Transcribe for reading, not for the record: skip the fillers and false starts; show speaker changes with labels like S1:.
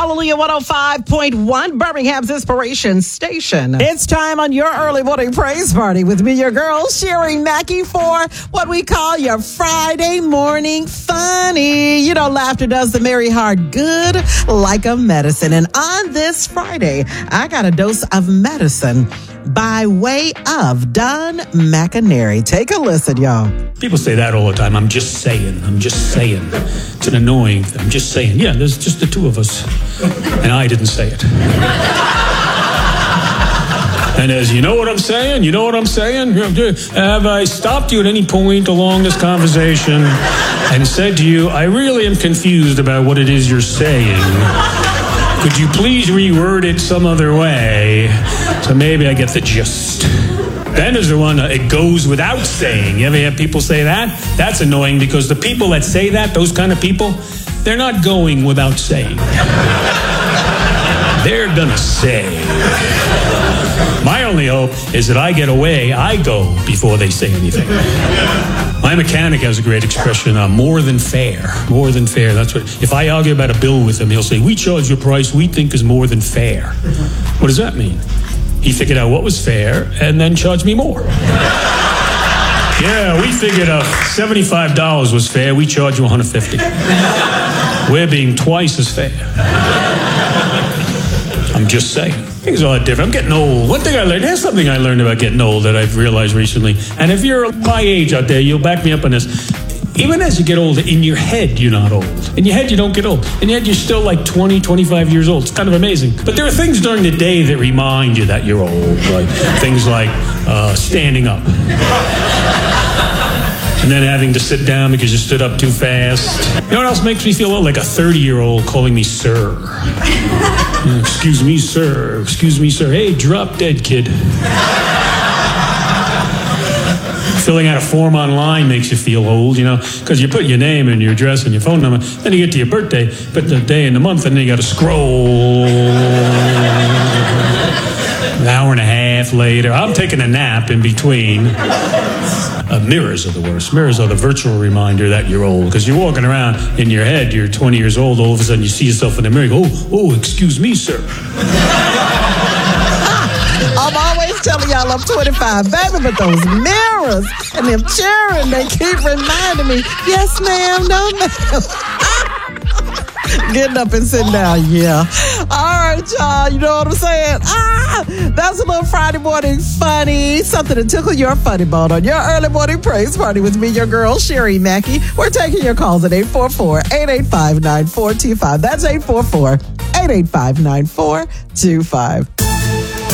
S1: Hallelujah 105.1, Birmingham's Inspiration Station. It's time on your early morning praise party with me, your girl, Sherry Mackey, for what we call your Friday morning funny. You know, laughter does the merry heart good like a medicine. And on this Friday, I got a dose of medicine by way of Don McInerney. Take a listen, y'all.
S2: People say that all the time. I'm just saying. It's an annoying thing. I'm just saying. Yeah, there's just the two of us. And I didn't say it. And as you know what I'm saying? Have I stopped you at any point along this conversation and said to you, I really am confused about what it is you're saying. Could you please reword it some other way so maybe I get the gist? Then there's the one, it goes without saying. You ever hear people say that? That's annoying because the people that say that, those kind of people, they're not going without saying. They're gonna say. My only hope is that I get away, I go before they say anything. My mechanic has a great expression, more than fair. More than fair, that's what, if I argue about a bill with him, he'll say, we charge you a price we think is more than fair. What does that mean? He figured out what was fair and then charged me more. Yeah, we figured out $75 was fair, we charge you $150. We're being twice as fair. I'm just saying. Things are a lot different. I'm getting old. One thing I learned, here's something I learned about getting old that I've realized recently. And if you're my age out there, you'll back me up on this. Even as you get older, in your head, you're not old. In your head, you don't get old. In your head, you're still like 20, 25 years old. It's kind of amazing. But there are things during the day that remind you that you're old. Like things like standing up. And then having to sit down because you stood up too fast. You know what else makes me feel old? Like a 30-year-old calling me sir. Excuse me, sir. Excuse me, sir. Hey, drop dead, kid. Filling out a form online makes you feel old, you know, because you put your name and your address and your phone number. Then you get to your birthday, put the day and the month, and then you got to scroll. An hour and a half later. I'm taking a nap in between. Mirrors are the worst. Mirrors are the virtual reminder that you're old. Because you're walking around in your head, you're 20 years old, all of a sudden you see yourself in the mirror, you go, oh, excuse me, sir.
S1: I'm always telling y'all I'm 25, baby, but those mirrors and them cheering, they keep reminding me, yes, ma'am, no, ma'am. Getting up and sitting down, yeah. All right, y'all, you know what I'm saying? That's a little Friday morning funny, something to tickle your funny bone on your early morning praise party with me, your girl, Sherry Mackey. We're taking your calls at 844-885-9425. That's 844-885-9425.